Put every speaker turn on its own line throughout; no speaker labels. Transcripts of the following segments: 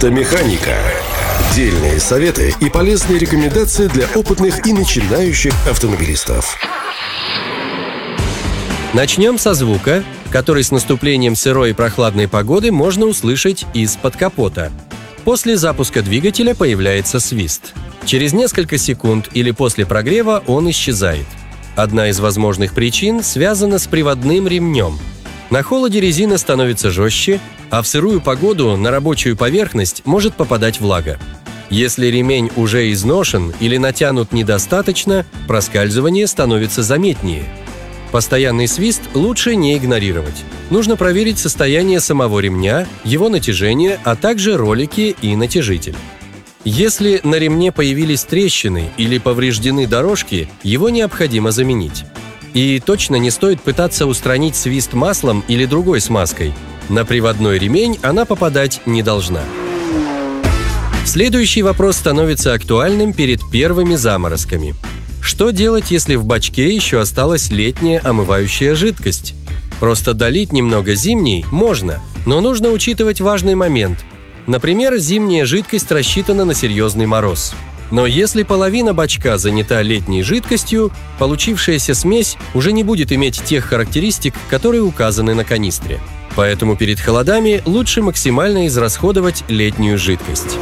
Автомеханика. Дельные советы и полезные рекомендации для опытных и начинающих автомобилистов.
Начнем со звука, который с наступлением сырой и прохладной погоды можно услышать из-под капота. После запуска двигателя появляется свист. Через несколько секунд или после прогрева он исчезает. Одна из возможных причин связана с приводным ремнем. На холоде резина становится жестче, а в сырую погоду на рабочую поверхность может попадать влага. Если ремень уже изношен или натянут недостаточно, проскальзывание становится заметнее. Постоянный свист лучше не игнорировать. Нужно проверить состояние самого ремня, его натяжение, а также ролики и натяжитель. Если на ремне появились трещины или повреждены дорожки, его необходимо заменить. И точно не стоит пытаться устранить свист маслом или другой смазкой. На приводной ремень она попадать не должна. Следующий вопрос становится актуальным перед первыми заморозками. Что делать, если в бачке еще осталась летняя омывающая жидкость? Просто долить немного зимней можно, но нужно учитывать важный момент. Например, зимняя жидкость рассчитана на серьезный мороз. Но если половина бачка занята летней жидкостью, получившаяся смесь уже не будет иметь тех характеристик, которые указаны на канистре. Поэтому перед холодами лучше максимально израсходовать летнюю жидкость.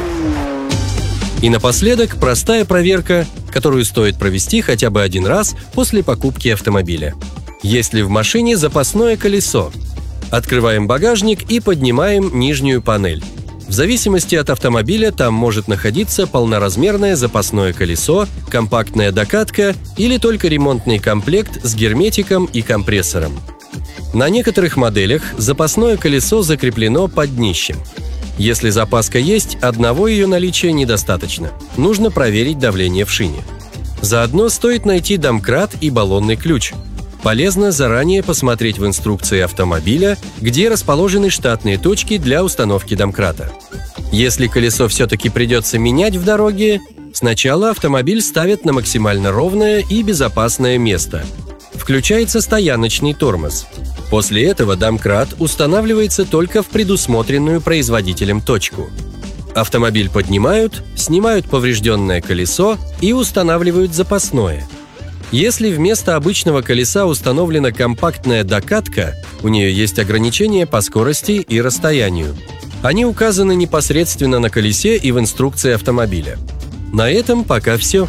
И напоследок простая проверка, которую стоит провести хотя бы один раз после покупки автомобиля. Есть ли в машине запасное колесо? Открываем багажник и поднимаем нижнюю панель. В зависимости от автомобиля там может находиться полноразмерное запасное колесо, компактная докатка или только ремонтный комплект с герметиком и компрессором. На некоторых моделях запасное колесо закреплено под днищем. Если запаска есть, одного ее наличия недостаточно. Нужно проверить давление в шине. Заодно стоит найти домкрат и баллонный ключ. Полезно заранее посмотреть в инструкции автомобиля, где расположены штатные точки для установки домкрата. Если колесо все-таки придется менять в дороге, сначала автомобиль ставят на максимально ровное и безопасное место. Включается стояночный тормоз. После этого домкрат устанавливается только в предусмотренную производителем точку. Автомобиль поднимают, снимают поврежденное колесо и устанавливают запасное. Если вместо обычного колеса установлена компактная докатка, у нее есть ограничения по скорости и расстоянию. Они указаны непосредственно на колесе и в инструкции автомобиля. На этом пока все.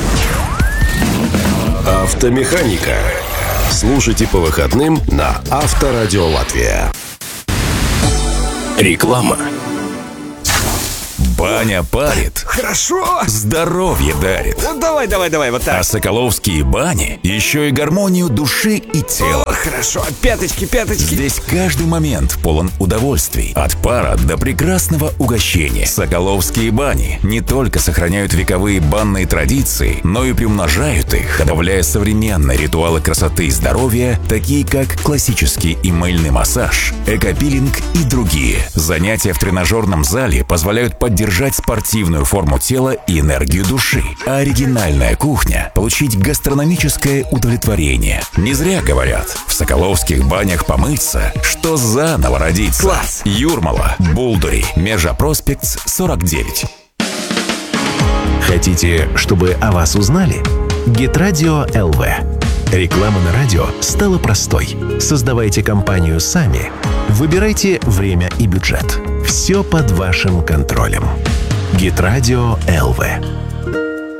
Автомеханика. Слушайте по выходным на Авторадио Латвия.
Реклама. Баня парит.
Хорошо.
Здоровье дарит.
Вот давай, вот так.
А соколовские бани еще и гармонию души и тела.
О, хорошо. Пяточки.
Здесь каждый момент полон удовольствий. От пара до прекрасного угощения. Соколовские бани не только сохраняют вековые банные традиции, но и приумножают их, добавляя современные ритуалы красоты и здоровья, такие как классический и мыльный массаж, экопилинг и другие. Занятия в тренажерном зале позволяют поддержать спортивную форму тела и энергию души. А оригинальная кухня – получить гастрономическое удовлетворение. Не зря говорят, в соколовских банях помыться, что заново родиться.
Класс!
Юрмала, Булдури, Межа-Проспект, 49.
Хотите, чтобы о вас узнали? Гитрадио ЛВ. Реклама на радио стала простой. Создавайте компанию сами. Выбирайте время и бюджет. Все под вашим контролем. Гитрадио ЛВ.